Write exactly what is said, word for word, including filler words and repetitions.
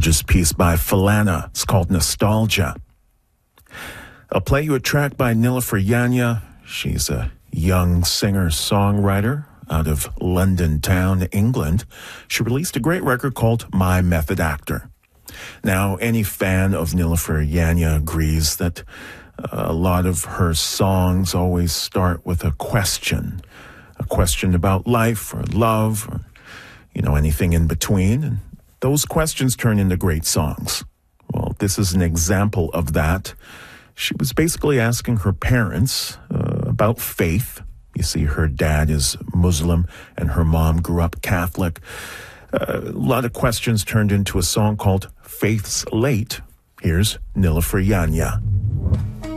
gorgeous piece by Falana. It's called Nostalgia. I'll play you a track by Nilüfer Yanya. She's a young singer-songwriter out of London Town, England. She released a great record called My Method Actor. Now, any fan of Nilüfer Yanya agrees that a lot of her songs always start with a question, a question about life or love or, you know, anything in between. And those questions turn into great songs. Well, this is an example of that. She was basically asking her parents uh, about faith. You see, her dad is Muslim and her mom grew up Catholic. Uh, a lot of questions turned into a song called Faith's Late. Here's Nilüfer Yanya.